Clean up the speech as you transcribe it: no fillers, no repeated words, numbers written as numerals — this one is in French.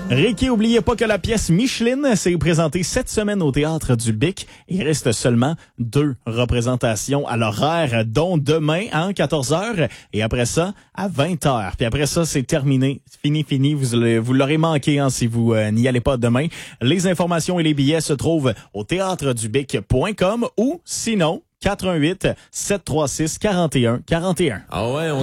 Ricky, oubliez pas que la pièce Micheline s'est présentée cette semaine au Théâtre du Bic. Il reste seulement 2 représentations à l'horaire, dont demain, 14h, et après ça, à 20h. Puis après ça, c'est terminé. Fini. Vous l'aurez manqué si vous n'y allez pas demain. Les informations et les billets se trouvent au théâtredubic.com ou sinon, 418 736 41 41. Ah ouais,